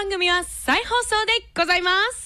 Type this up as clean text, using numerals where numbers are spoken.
番組は再放送でございます。